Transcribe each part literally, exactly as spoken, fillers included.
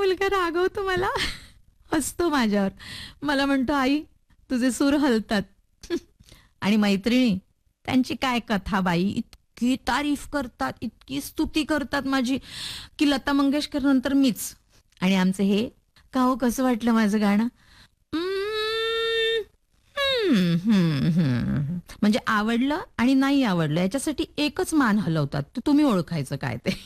मुलगा रागवतो मला, हसतो माझ्यावर. मला म्हणतो आई तुझे सूर हलतात. आणि मैत्रिणी त्यांची काय कथा बाई, इतकी तारीफ करतात, इतकी स्तुती करतात माझी की लता मंगेशकर नंतर मीच. आणि आमचं हे का हो कसं वाटलं माझं गाणं? हम्म, हम्म, हम्म. म्हणजे आवडलं आणि नाही आवडलं याच्यासाठी एकच मान हलवतात, तर तुम्ही ओळखायचं काय ते.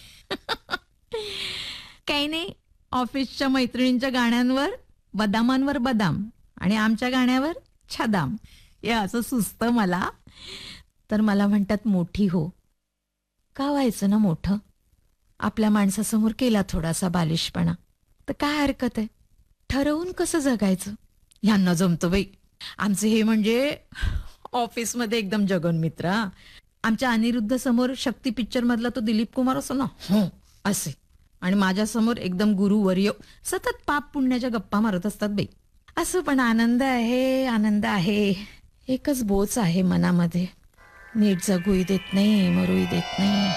काही नाही, ऑफिसच्या मैत्रिणींच्या गाण्यांवर बदामांवर बदाम आणि आमच्या गाण्यावर छदाम, हे असं सुचतं मला. तर मला म्हणतात मोठी हो. का व्हायचं ना मोठं? आपल्या माणसासमोर केला थोडासा बालिशपणा तर काय हरकत आहे? ठरवून कसं जगायचं ह्यांना जमतं बाई. आमचे हे म्हणजे ऑफिसमध्ये एकदम जगनमित्र. आमच्या अनिरुद्ध समोर शक्ती पिक्चर मधला तो दिलीप कुमार असो ना, हो असे. आणि माझ्यासमोर एकदम गुरुवर्य सतत पाप पुण्याच्या गप्पा मारत असतात बाई. असं पण आनंद आहे, आनंद आहे. एकच बोच आहे मनामध्ये, नीट जगूही देत नाही, मरूही देत नाही.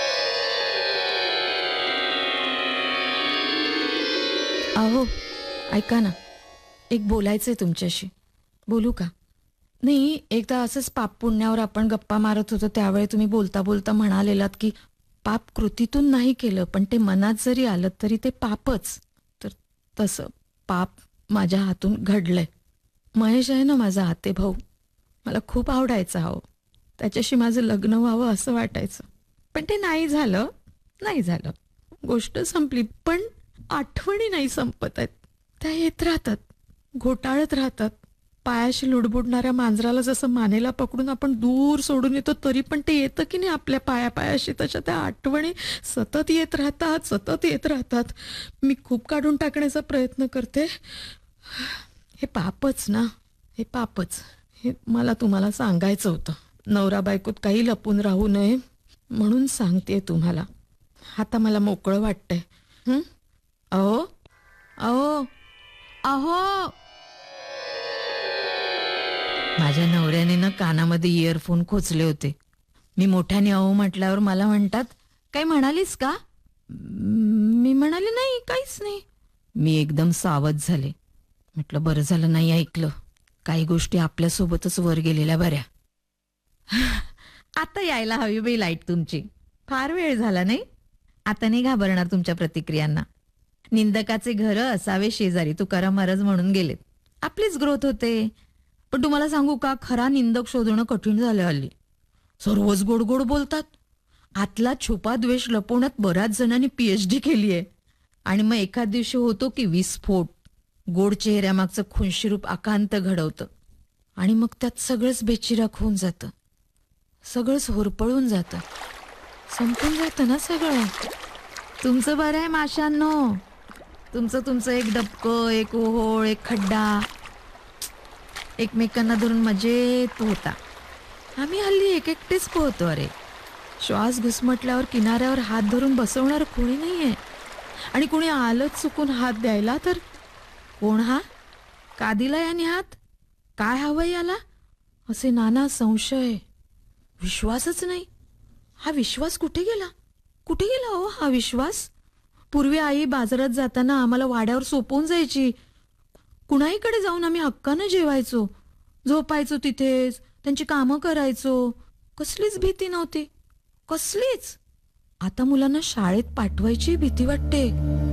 अहो ऐका ना, एक बोलायचंय तुमच्याशी. बोलू का? नाही, एकदा असंच पाप पुण्यावर आपण गप्पा मारत होतो त्यावेळी तुम्ही बोलता बोलता म्हणालेलात की पाप कृतीतून नाही केलं पण ते मनात जरी आलं तरी ते पापच. तर तसं पाप माझ्या हातून घडलंय. महेश आहे ना माझा आते भाऊ, मला खूप आवडायचा. हो, त्याच्याशी माझं लग्न व्हावं असं वाटायचं, पण ते नाही झालं. नाही झालं, गोष्ट संपली. पण आठवणी नाही संपत आहेत, त्या येत राहतात, घोटाळत राहतात. पायाशी लुडबुडणाऱ्या मांजराला जसं मानेला पकडून आपण दूर सोडून येतो तरी पण ते येतं की नाही आपल्या पाया पायाशी, तशा त्या आठवणी सतत येत राहतात, सतत येत राहतात. मी खूप काढून टाकण्याचा प्रयत्न करते. हे पापच ना, हे पापच. हे मला तुम्हाला सांगायचं होतं. नवरा बायकोत काही लपून राहू नये म्हणून सांगते तुम्हाला. आता मला मोकळं वाटतंय. हं? अहो अहो अहो माझ्या नवऱ्याने ना कानामध्ये इयरफोन खोचले होते. मी मोठ्याने अहो म्हटल्यावर मला म्हणतात, काय म्हणालीस का? मी म्हणाले नाही, काहीच नाही. मी एकदम सावध झाले. म्हटलं बरं झालं नाही ऐकलं. काही गोष्टी आपल्यासोबतच वर गेलेल्या बऱ्या. आता यायला हवी बाई लाईट तुमची. फार वेळ झाला नाही. आता नाही घाबरणार तुमच्या प्रतिक्रियांना. निंदकाचे घर असावे शेजारी तुकाराम महाराज म्हणून गेलेत. आपलीच ग्रोथ होते. पण तुम्हाला सांगू का, खरा निंदक शोधणं कठीण झालं हल्ली. सर्वच गोड गोड बोलतात. आतला छुपा द्वेष लपवण्यात बऱ्याच जणांनी पीएचडी केली आहे. आणि मग एखाद दिवशी होतो की विस्फोट. गोड चेहऱ्यामागचं खुनशी रूप आकांत घडवतं आणि मग त्यात सगळंच बेचिराख होऊन जातं, सगळंच होरपळून जातं, संपून जातं ना सगळं. तुमचं बरं आहे माशांनो, तुमचं तुमचं एक डबकं, एक ओहोळ, एक खड्डा, एकमेकांना धरून मजेत पोहता. आम्ही हल्ली एक एकटेच पोहतो. अरे श्वास घुसमटल्यावर किनाऱ्यावर हात धरून बसवणार कोणी नाहीये. आणि कोणी आलंच चुकून हात द्यायला तर कोण हा, का दिला याने हात, काय हवं याला, असे नाना संशय. विश्वासच नाही. हा विश्वास कुठे गेला, कुठे गेला हो हा विश्वास? पूर्वी आई बाजारात जाताना आम्हाला वाड्यावर सोपवून जायची. कुणाहीकडे जाऊन आम्ही हक्कानं जेवायचो, झोपायचो तिथेच, त्यांची कामं करायचो. कसलीच भीती नव्हती, कसलीच. आता मुलांना शाळेत पाठवायची भीती वाटते.